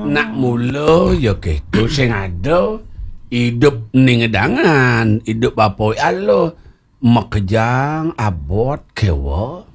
Nak mula ya gitu sing ada hidup ning ngedangan, hidup apa Allah mekejang abot kewa.